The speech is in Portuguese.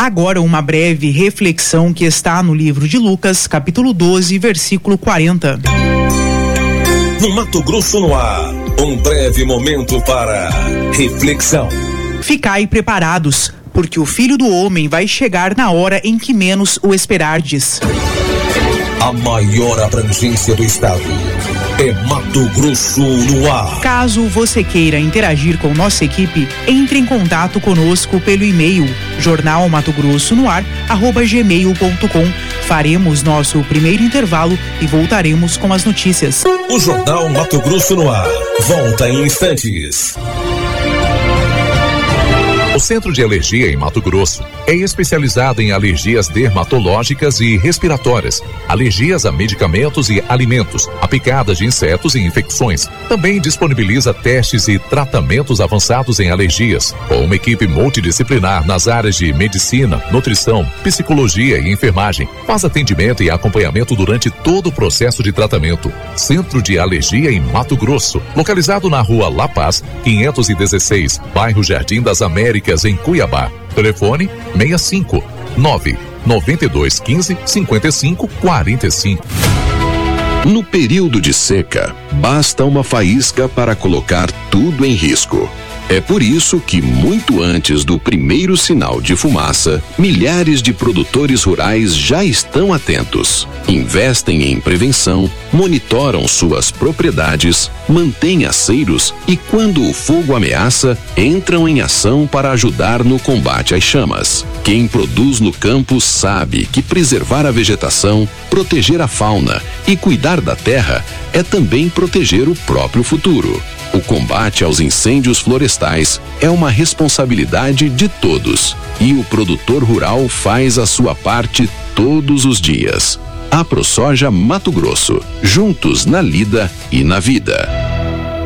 Agora uma breve reflexão que está no livro de Lucas, capítulo 12, versículo 40. No Mato Grosso no ar, um breve momento para reflexão. Ficai preparados, porque o Filho do Homem vai chegar na hora em que menos o esperardes. A maior abrangência do estado é Mato Grosso no ar. Caso você queira interagir com nossa equipe, entre em contato conosco pelo e-mail jornalmatogrossonoar@gmail.com. Faremos nosso primeiro intervalo e voltaremos com as notícias. O Jornal Mato Grosso no ar volta em instantes. O Centro de Alergia em Mato Grosso é especializado em alergias dermatológicas e respiratórias, alergias a medicamentos e alimentos, a picadas de insetos e infecções. Também disponibiliza testes e tratamentos avançados em alergias, com uma equipe multidisciplinar nas áreas de medicina, nutrição, psicologia e enfermagem. Faz atendimento e acompanhamento durante todo o processo de tratamento. Centro de Alergia em Mato Grosso, localizado na Rua La Paz, 516, bairro Jardim das Américas, em Cuiabá. Telefone 65 992 15 55 45. No período de seca, basta uma faísca para colocar tudo em risco. É por isso que, muito antes do primeiro sinal de fumaça, milhares de produtores rurais já estão atentos. Investem em prevenção, monitoram suas propriedades, mantêm aceiros e, quando o fogo ameaça, entram em ação para ajudar no combate às chamas. Quem produz no campo sabe que preservar a vegetação, proteger a fauna e cuidar da terra é também proteger o próprio futuro. O combate aos incêndios florestais é uma responsabilidade de todos e o produtor rural faz a sua parte todos os dias. AproSoja Mato Grosso, juntos na lida e na vida.